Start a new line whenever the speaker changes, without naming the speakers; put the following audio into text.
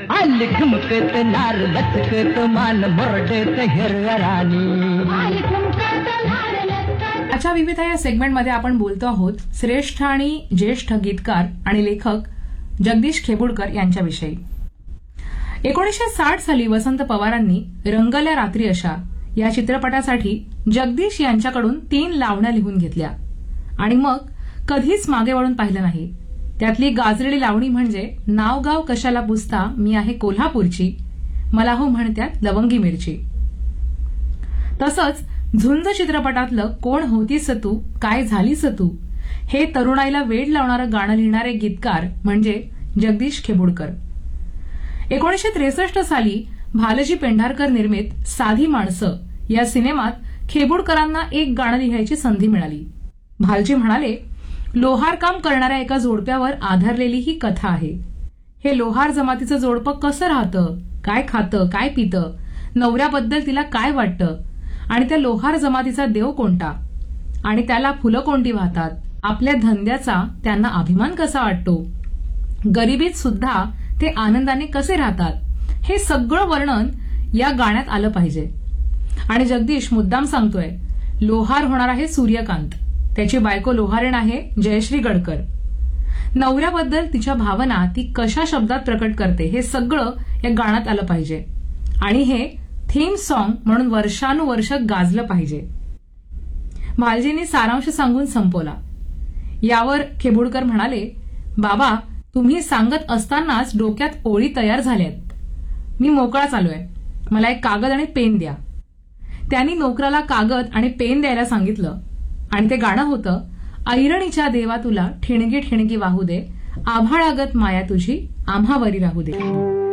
आली ठुमकत नार लचकत मान मुरडत हिरराणी.
आजच्या विविध या सेगमेंटमध्ये आपण बोलतो आहोत श्रेष्ठ आणि ज्येष्ठ गीतकार आणि लेखक जगदीश खेबुडकर यांच्याविषयी. 1960 साली वसंत पवारांनी रंगल्या रात्री अशा या चित्रपटासाठी जगदीश यांच्याकडून 3 लावण्या लिहून घेतल्या आणि मग कधीच मागे वळून पाहिलं नाही. त्यातली गाजलेली लावणी म्हणजे नाव गाव कशाला पुसता मी आहे कोल्हापूरची, मला हो म्हणत्यात लवंगी मिरची. तसंच झुंज चित्रपटातलं कोण होतीस तू काय झालीस तू हे तरुणाईला वेड लावणारं गाणं लिहिणारे गीतकार म्हणजे जगदीश खेबुडकर. 1963 साली भालजी पेंढारकर निर्मित साधी माणसं या सिनेमात खेबुडकरांना एक गाणं लिहायची संधी मिळाली. भालजी म्हणाले, लोहार काम करणाऱ्या एका जोडप्यावर आधारलेली ही कथा आहे. हे लोहार जमातीचं जोडपं कसं राहतं, काय खातं, काय पितं, नवऱ्याबद्दल तिला काय वाटतं आणि त्या लोहार जमातीचा देव कोणता आणि त्याला फुलं कोणती वाहतात, आपल्या धंद्याचा त्यांना अभिमान कसा वाटतो, गरिबीत सुद्धा ते आनंदाने कसे राहतात, हे सगळं वर्णन या गाण्यात आलं पाहिजे. आणि जगदीश मुद्दाम सांगतोय, लोहार होणार आहे सूर्यकांत, त्याची बायको लोहारेण आहे जयश्री गडकर. नवऱ्याबद्दल तिच्या भावना ती कशा शब्दात प्रकट करते हे सगळं या गाण्यात आलं पाहिजे आणि हे थीम सॉन्ग म्हणून वर्षानुवर्ष गाजलं पाहिजे. भालजींनी सारांश सांगून संपवला. यावर खेबुडकर म्हणाले, बाबा तुम्ही सांगत असतानाच डोक्यात ओळी तयार झाल्यात. मी मोकळाच आलोय, मला एक कागद आणि पेन द्या. त्यांनी नोकराला कागद आणि पेन द्यायला सांगितलं आणि ते गाणं होतं, ऐरणीच्या देवा तुला ठिणगी ठिणगी वाहू दे, आभाळागत माया तुझी आम्हावरी राहू दे.